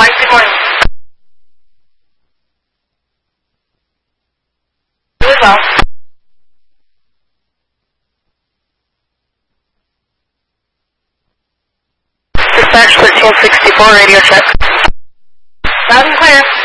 1, good morning. You as well. Dispatch 1364, radio check. Loud and clear.